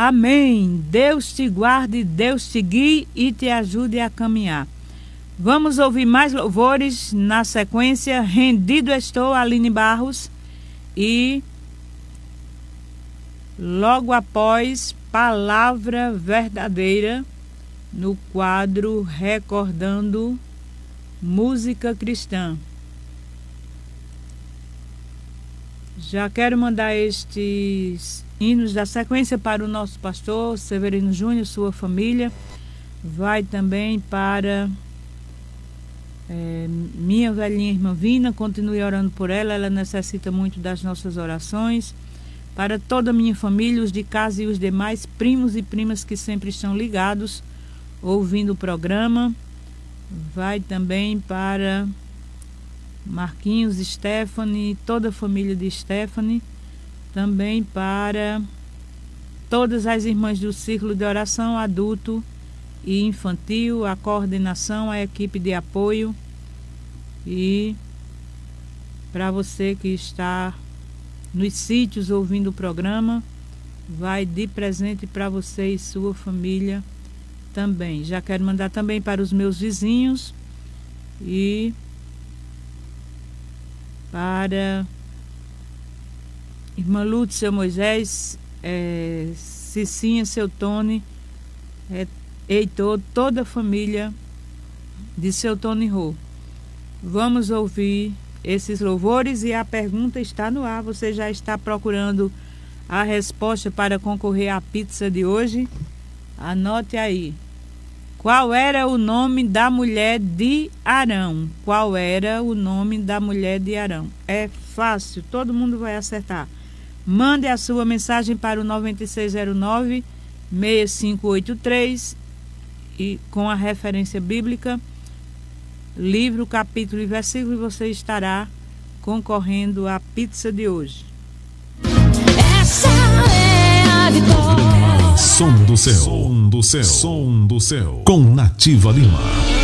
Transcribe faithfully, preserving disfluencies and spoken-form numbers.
Amém. Deus te guarde, Deus te guie e te ajude a caminhar. Vamos ouvir mais louvores na sequência. Rendido estou, Aline Barros. E logo após, Palavra Verdadeira, no quadro Recordando Música Cristã. Já quero mandar estes hinos da sequência para o nosso pastor Severino Júnior, sua família. Vai também para é, minha velhinha irmã Vina, continue orando por ela, ela necessita muito das nossas orações. Para toda a minha família, os de casa e os demais primos e primas que sempre estão ligados, ouvindo o programa. Vai também para Marquinhos, Stephanie, toda a família de Stephanie. Também para todas as irmãs do Círculo de Oração Adulto e Infantil, a coordenação, a equipe de apoio. E para você que está nos sítios ouvindo o programa, vai de presente para você e sua família também. Já quero mandar também para os meus vizinhos e para irmã Lúcia, seu Moisés, é, Cicinha, seu Tony, é, Heitor, toda a família de seu Tony Rô. Vamos ouvir esses louvores e a pergunta está no ar. Você já está procurando a resposta para concorrer à pizza de hoje? Anote aí. Qual era o nome da mulher de Arão? Qual era o nome da mulher de Arão? É fácil, todo mundo vai acertar. Mande a sua mensagem para o nove seis zero nove, seis cinco oito três e com a referência bíblica, livro, capítulo e versículo, e você estará concorrendo à pizza de hoje. Essa é a vitória. Som do céu, som do céu, som do céu, com Nativa Lima.